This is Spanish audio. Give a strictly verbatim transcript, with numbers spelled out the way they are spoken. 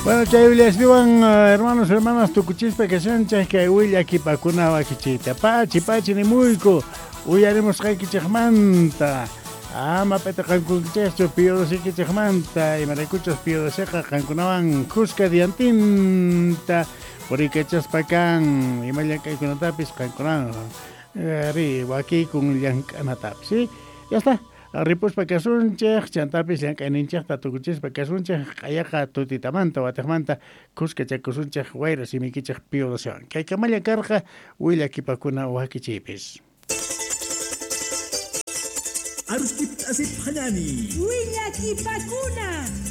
Bueno, chay escriban uh, hermanos, hermanas, tucuchispa que son chay que huilla aquí pa cuna wakichita. Pachi, pachi ni muico. Huyaremos kaki chahmanta. Ama peta cancuchecho pío de siki chahmanta. Y maracuchos pío de seca cancunaban cusca diantinta. Por ahí que echas pa can. Y maya que con tapis cancunan. Arriba aquí con yancanatap, ¿sí? Ya está. Ripus pakasunchej, chantapis llank'ayninchej tatukuchis pakasunchej, qayaqa tutitamanta watakmanta kuska chakusunchej wayra simikichej piudación. Kaykamalla karqa willakipakuna wakichipis. Aruskip asip hanani. Willakipakuna.